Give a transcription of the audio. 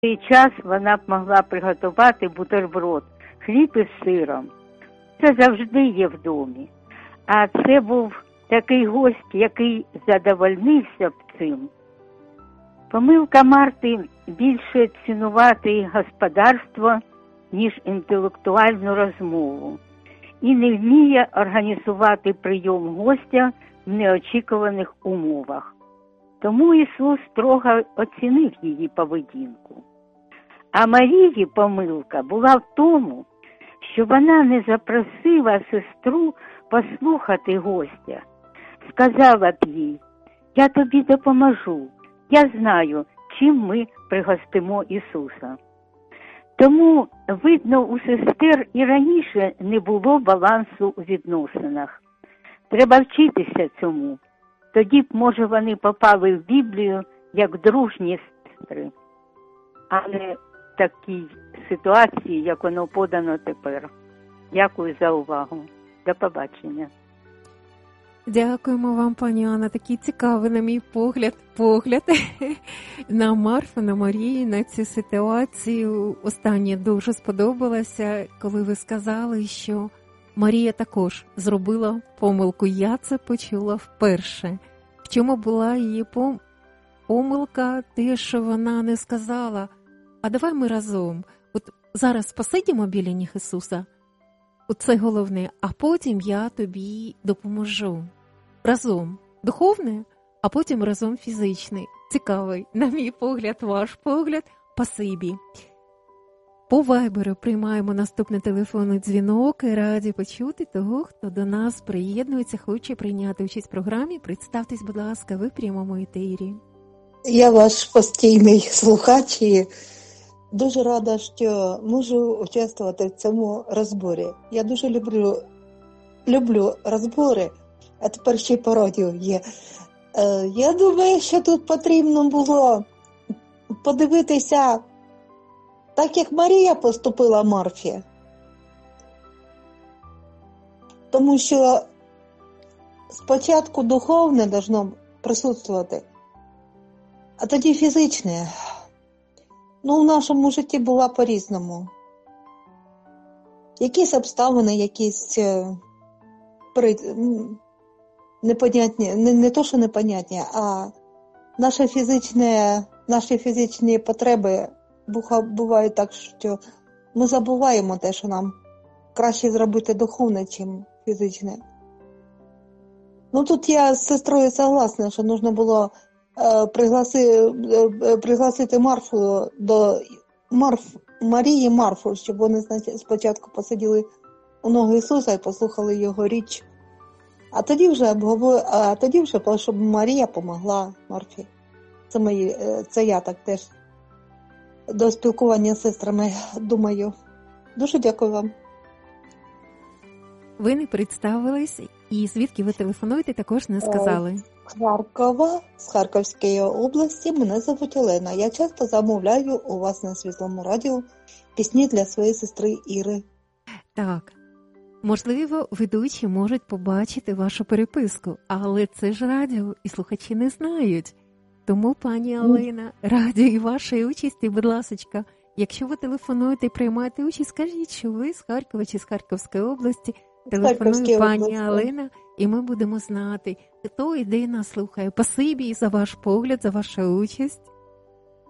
цей час вона б могла приготувати бутерброд, хліб із сиром. Це завжди є в домі. А це був такий гость, який задовольнився б цим. Помилка Марти більше цінувати господарство, ніж інтелектуальну розмову. І не вміє організувати прийом гостя в неочікуваних умовах. Тому Ісус строго оцінив її поведінку. А Марії помилка була в тому, що вона не запросила сестру послухати гостя. Сказала б їй: «Я тобі допоможу, я знаю, чим ми пригостимо Ісуса». Тому, видно, у сестер і раніше не було балансу у відносинах. Треба вчитися цьому. Тоді б, може, вони попали в Біблію як дружні сестри, а не в такій ситуації, як воно подано тепер. Дякую за увагу. До побачення. Дякуємо вам, пані Анна. Такий цікавий, на мій погляд, на Марфу, на Марію, на цю ситуацію. Останнє дуже сподобалося, коли ви сказали, що Марія також зробила помилку. Я це почула вперше. В чому була її помилка? Те, що вона не сказала: а давай ми разом. От зараз посидімо біля ніг Ісуса. Оце головне. А потім я тобі допоможу. Разом. Духовне, а потім разом фізичний. Цікавий, на мій погляд, ваш погляд. Спасибі. По Вайберу приймаємо наступний телефонний дзвінок і раді почути того, хто до нас приєднується, хоче прийняти участь в програмі. Представтесь, будь ласка, ви в прямому етері. Я ваш постійний слухач і дуже рада, що можу участвувати в цьому розборі. Я дуже люблю розбори, а тепер ще й по радіо є. Я думаю, що тут потрібно було подивитися, так як Марія поступила Марфі. Тому що спочатку духовне должно присутствувати, а тоді фізичне. В нашому житті була по-різному. Якісь обставини, якісь непонятні, не то, що непонятні, а наші фізичні потреби бувають так, що ми забуваємо те, що нам краще зробити духовне, чим фізичне. Тут я з сестрою согласна, що потрібно було пригласити Марфу до Марії Марфу, щоб вони спочатку посиділи у ноги Ісуса і послухали його річ, а тоді вже щоб Марія помогла Марфі. Це я так теж до спілкування з сестрами думаю. Дуже дякую вам. Ви не представились, і звідки ви телефонуєте, також не сказали. Харкова, з Харківської області. Мене звуть Олена. Я часто замовляю у вас на Світлому радіо пісні для своєї сестри Іри. Так. Можливо, ведучі можуть побачити вашу переписку, але це ж радіо, і слухачі не знають. Тому, пані Олена, раді і вашої участі, будь ласочка, якщо ви телефонуєте і приймаєте участь, скажіть, що ви з Харкова чи з Харківської області. Телефонує пані Олена, і ми будемо знати, хто і де нас слухає. Спасибі за ваш погляд, за вашу участь.